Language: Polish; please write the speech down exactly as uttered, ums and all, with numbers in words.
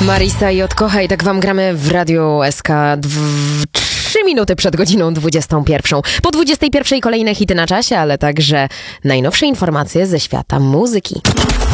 Marisa i Odkochaj, tak wam gramy w Radiu S K. Trzy minuty przed godziną dwudziestą pierwszą. Po dwudziestej pierwszej kolejne hity na czasie, ale także najnowsze informacje ze świata muzyki.